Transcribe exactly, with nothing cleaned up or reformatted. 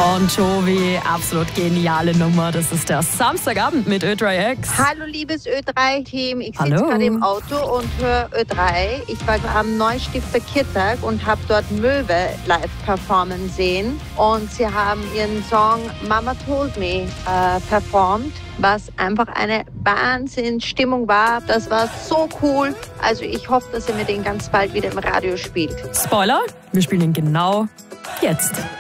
Bon Jovi, absolut geniale Nummer. Das ist der Samstagabend mit Ö drei X. Hallo liebes Ö drei Team, ich sitze Hallo. gerade im Auto und höre Ö drei. Ich war am Neustifter Kirtag und habe dort Möwe live performen sehen. Und sie haben ihren Song Mama Told Me äh, performt, was einfach eine Wahnsinnsstimmung war. Das war so cool. Also ich hoffe, dass ihr mir den ganz bald wieder im Radio spielt. Spoiler, wir spielen ihn genau jetzt.